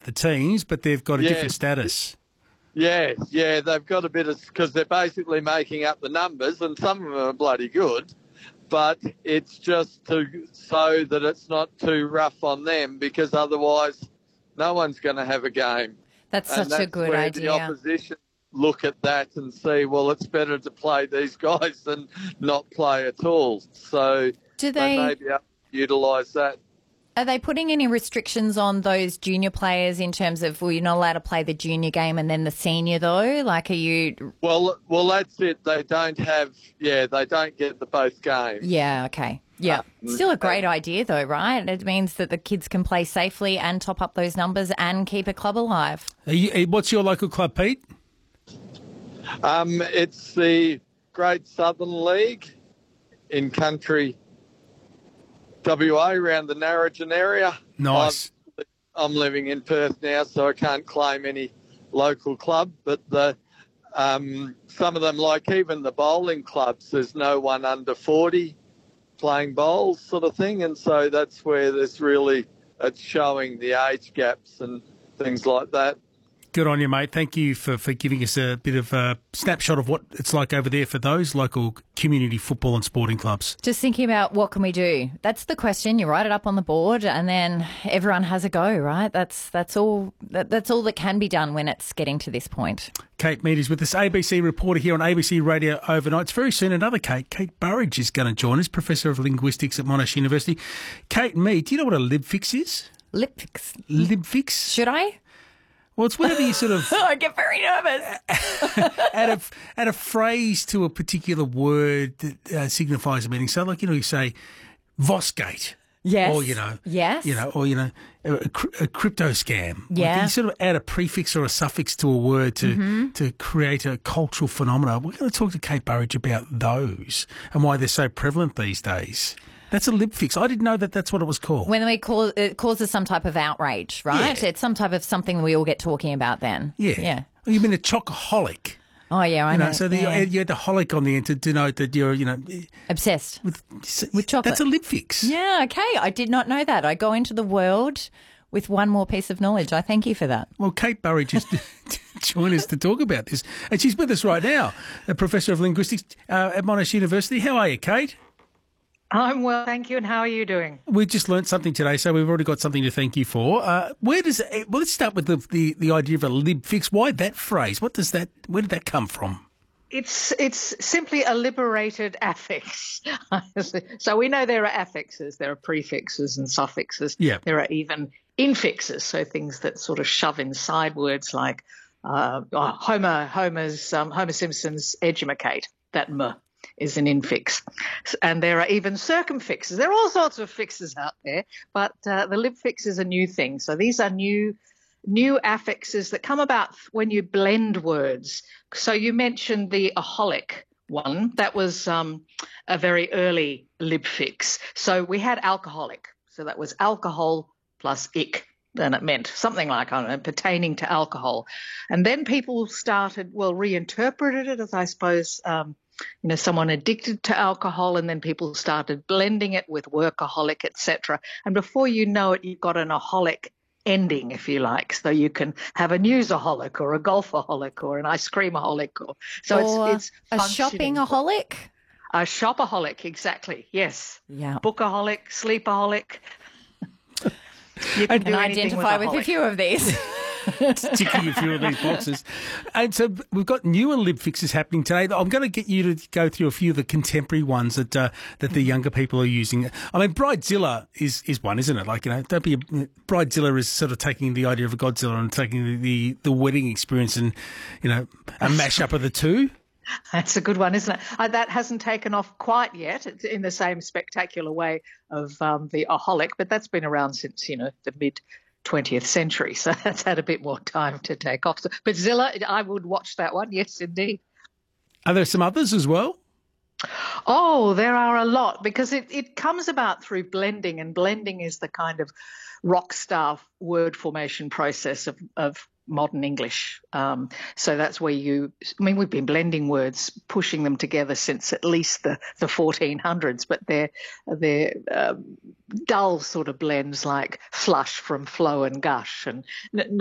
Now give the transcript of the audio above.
the teams, but they've got a different status. Yeah, they've got a bit of, because they're basically making up the numbers, and some of them are bloody good, but it's just so that it's not too rough on them, because otherwise no one's going to have a game. That's such a good idea. The opposition look at that and see, well, it's better to play these guys than not play at all. So they may be able to utilise that. Are they putting any restrictions on those junior players in terms of, well, you're not allowed to play the junior game and then the senior though? Like, are you... Well, that's it. They don't get the both games. Yeah, okay. Yeah. Still a great idea though, right? It means that the kids can play safely and top up those numbers and keep a club alive. What's your local club, Pete? It's the Great Southern League in country WA, around the Narrogin area. Nice. I'm living in Perth now, so I can't claim any local club, but some of them, like even the bowling clubs, there's no one under 40 playing bowls sort of thing, and so that's where it's showing the age gaps and things like that. Good on you, mate. Thank you for giving us a bit of a snapshot of what it's like over there for those local community football and sporting clubs. Just thinking about what can we do? That's the question. You write it up on the board and then everyone has a go, right? That's all that can be done when it's getting to this point. Kate Mead is with us, ABC reporter here on ABC Radio Overnights. Very soon another Kate Burridge is going to join us, Professor of Linguistics at Monash University. Kate Mead, do you know what a libfix is? Libfix? Should I? Well, it's whenever you sort of... I get very nervous. add a phrase to a particular word that signifies a meaning. So, like, you say, Vosgate. Yes. Or, Yes. A crypto scam. Yeah. Like, you sort of add a prefix or a suffix to a word to create a cultural phenomena. We're going to talk to Kate Burridge about those and why they're so prevalent these days. That's a libfix. I didn't know that that's what it was called. When it causes some type of outrage, right? Yeah. It's some type of something we all get talking about then. Yeah. Well, you mean a chocoholic. Oh, yeah, I know. So you had the holic on the end to denote that you're, obsessed with chocolate. That's a libfix. Yeah, okay. I did not know that. I go into the world with one more piece of knowledge. I thank you for that. Well, Kate Burridge just joined us to talk about this. And she's with us right now, a Professor of Linguistics at Monash University. How are you, Kate? I'm well, thank you. And how are you doing? We just learnt something today, so we've already got something to thank you for. Let's start with the idea of a libfix. Why that phrase? Where did that come from? It's simply a liberated affix. So we know there are affixes, there are prefixes and suffixes. Yeah. There are even infixes, so things that sort of shove inside words like Homer Simpson's educate, that M is an infix. And there are even circumfixes. There are all sorts of fixes out there, but the libfix is a new thing. So these are new affixes that come about when you blend words. So you mentioned the aholic one. That was a very early libfix. So we had alcoholic. So that was alcohol plus ick. Then it meant something like, I don't know, pertaining to alcohol. And then people started, reinterpreted it as, I suppose, someone addicted to alcohol, and then people started blending it with workaholic, etc. And before you know it, you've got an aholic ending, if you like. So you can have a newsaholic or a golfaholic or an ice creamaholic. It's a shoppingaholic? A shopaholic, exactly, yes. Yeah. Bookaholic, sleepaholic. You can identify with a few of these. Ticking a few of these boxes. And so we've got newer libfixes happening today. I'm going to get you to go through a few of the contemporary ones that the younger people are using. I mean, Bridezilla is one, isn't it? Like, Bridezilla is sort of taking the idea of a Godzilla and taking the wedding experience and, a mashup of the two. That's a good one, isn't it? That hasn't taken off quite yet. It's in the same spectacular way of the aholic, but that's been around since, the mid-20th century. So that's had a bit more time to take off. But Zilla, I would watch that one. Yes, indeed. Are there some others as well? Oh, there are a lot, because it comes about through blending, and blending is the kind of rock star word formation process of modern English. So that's where we've been blending words, pushing them together since at least the 1400s, but they're dull sort of blends like flush from flow and gush, and